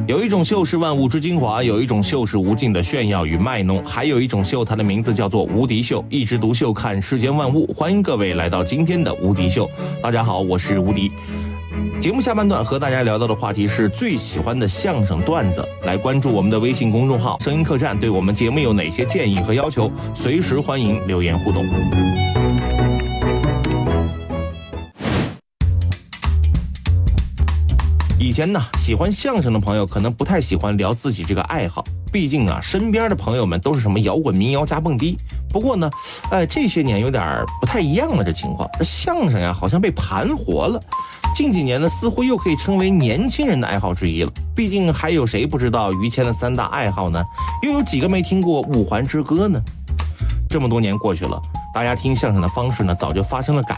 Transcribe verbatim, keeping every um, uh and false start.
有一种秀是万物之精华，有一种秀是无尽的炫耀与卖弄，还有一种秀，它的名字叫做无敌秀。一枝独秀，看世间万物。欢迎各位来到今天的无敌秀。大家好，我是无敌。节目下半段和大家聊到的话题是最喜欢的相声段子。来关注我们的微信公众号声音客栈，对我们节目有哪些建议和要求，随时欢迎留言互动。以前呢，喜欢相声的朋友可能不太喜欢聊自己这个爱好，毕竟啊，身边的朋友们都是什么摇滚、民谣加蹦迪。不过呢，哎，这些年有点不太一样了，这情况，这相声呀好像被盘活了。近几年呢，似乎又可以称为年轻人的爱好之一了。毕竟还有谁不知道于谦的三大爱好呢？又有几个没听过五环之歌呢？这么多年过去了，大家听相声的方式呢，早就发生了改